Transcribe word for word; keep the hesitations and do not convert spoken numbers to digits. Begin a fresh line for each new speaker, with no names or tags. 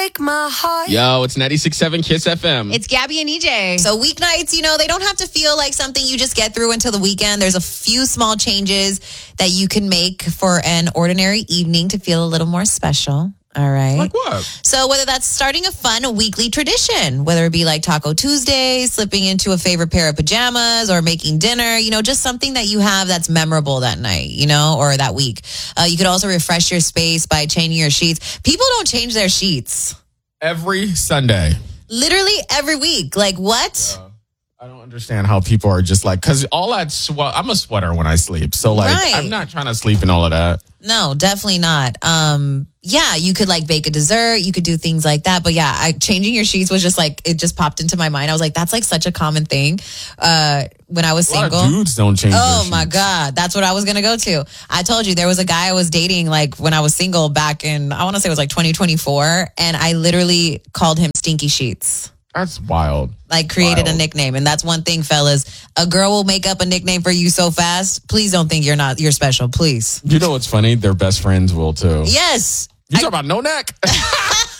break my heart.
Yo, it's ninety-six point seven Kiss F M.
It's Gabby and E J. So weeknights, you know, they don't have to feel like something you just get through until the weekend. There's a few small changes that you can make for an ordinary evening to feel a little more special. All right.
Like what?
So whether that's starting a fun weekly tradition, whether it be like Taco Tuesday, slipping into a favorite pair of pajamas, or making dinner, you know, just something that you have that's memorable that night, you know, or that week. Uh, you could also refresh your space by changing your sheets. People don't change their sheets.
Every Sunday.
Literally every week. Like what?
Uh, I don't understand how people are just like, because all that sweat, I'm a sweater when I sleep. So like,
Right.
I'm not trying to sleep in all of that.
No, definitely not. Um, yeah, you could like bake a dessert. You could do things like that. But yeah, I, changing your sheets was just like, it just popped into my mind. I was like, that's like such a common thing. Uh, when I was
A lot
single.
of dudes don't change
Oh
their
my
sheets.
God. That's what I was going to go to. I told you there was a guy I was dating like when I was single back in, I want to say it was like twenty twenty-four. And I literally called him Stinky Sheets.
That's wild.
Like created
Wild.
a nickname. And that's one thing, fellas. A girl will make up a nickname for you so fast. Please don't think you're not, you're special. Please.
You know what's funny? Their best friends will too.
Yes.
You talking about no neck?